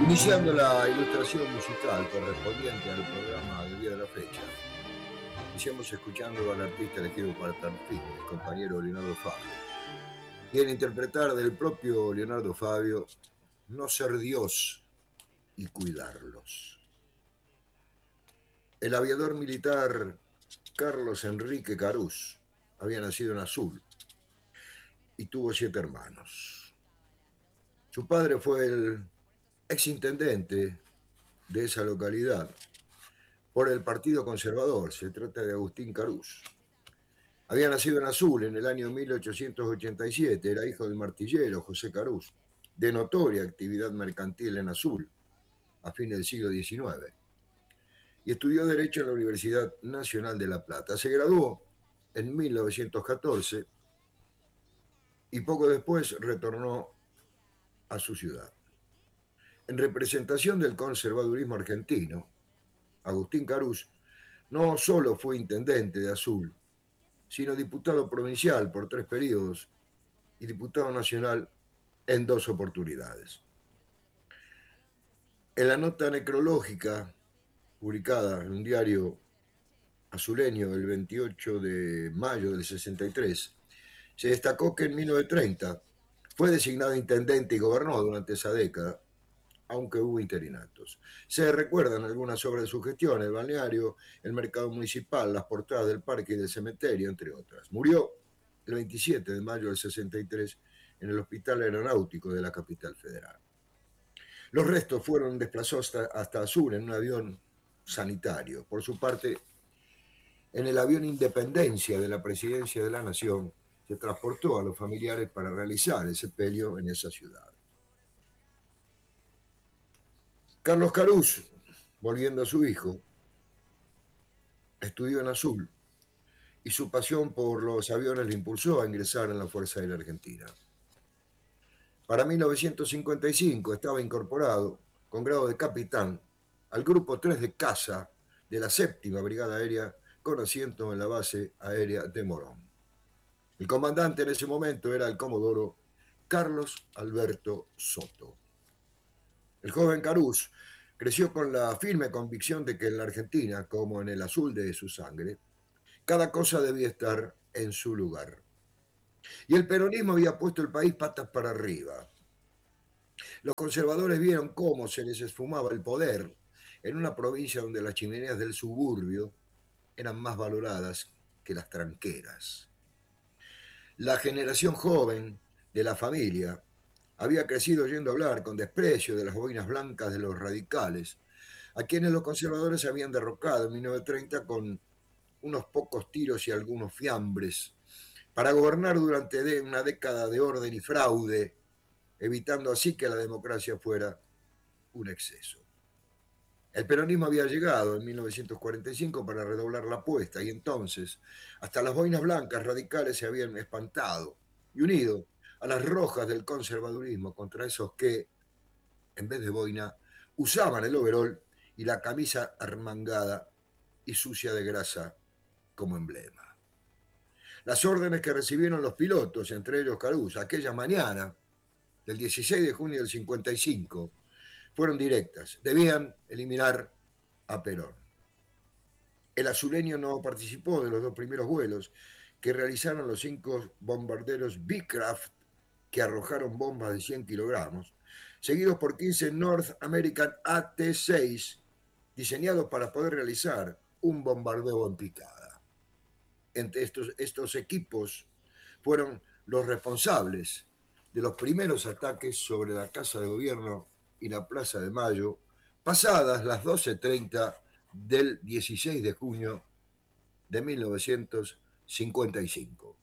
Iniciando la ilustración musical correspondiente al programa del día de la fecha, iniciamos escuchando al artista elegido para tal fin, el compañero Leonardo Fabio, quien interpretar del propio Leonardo Fabio No ser Dios y cuidarlos. El aviador militar Carlos Enrique Carús había nacido en Azul y tuvo 7 hermanos. Su padre fue el exintendente de esa localidad por el Partido Conservador. Se trata de Agustín Carús. Había nacido en Azul en el año 1887, era hijo del martillero José Carús, de notoria actividad mercantil en Azul a fines del siglo XIX, y estudió Derecho en la Universidad Nacional de La Plata. Se graduó en 1914 y poco después retornó a su ciudad. En representación del conservadurismo argentino, Agustín Carús no solo fue intendente de Azul, sino diputado provincial por 3 periodos y diputado nacional en 2 oportunidades. En la nota necrológica publicada en un diario azuleño el 28 de mayo del 63, se destacó que en 1930 fue designado intendente y gobernó durante esa década, aunque hubo interinatos. Se recuerdan algunas obras de su gestión: el balneario, el mercado municipal, las portadas del parque y del cementerio, entre otras. Murió el 27 de mayo del 63 en el Hospital Aeronáutico de la capital federal. Los restos fueron desplazados hasta Azul en un avión sanitario. Por su parte, en el avión Independencia de la Presidencia de la Nación, se transportó a los familiares para realizar el sepelio en esa ciudad. Carlos Carús, volviendo a su hijo, estudió en Azul y su pasión por los aviones le impulsó a ingresar en la Fuerza Aérea Argentina. Para 1955 estaba incorporado con grado de capitán al Grupo 3 de Caza de la 7ª Brigada Aérea con asiento en la base aérea de Morón. El comandante en ese momento era el comodoro Carlos Alberto Soto. El joven Carús creció con la firme convicción de que en la Argentina, como en el azul de su sangre, cada cosa debía estar en su lugar. Y el peronismo había puesto el país patas para arriba. Los conservadores vieron cómo se les esfumaba el poder en una provincia donde las chimeneas del suburbio eran más valoradas que las tranqueras. La generación joven de la familia había crecido oyendo hablar con desprecio de las boinas blancas de los radicales, a quienes los conservadores habían derrocado en 1930 con unos pocos tiros y algunos fiambres, para gobernar durante una década de orden y fraude, evitando así que la democracia fuera un exceso. El peronismo había llegado en 1945 para redoblar la apuesta, y entonces hasta las boinas blancas radicales se habían espantado y unido a las rojas del conservadurismo contra esos que, en vez de boina, usaban el overol y la camisa armangada y sucia de grasa como emblema. Las órdenes que recibieron los pilotos, entre ellos Carús, aquella mañana del 16 de junio del 55, fueron directas. Debían eliminar a Perón. El azuleño no participó de los 2 primeros vuelos que realizaron los 5 bombarderos Beechcraft, que arrojaron bombas de 100 kilogramos, seguidos por 15 North American AT-6, diseñados para poder realizar un bombardeo en picada. Entre estos equipos fueron los responsables de los primeros ataques sobre la Casa de Gobierno y la Plaza de Mayo, pasadas las 12:30 del 16 de junio de 1955.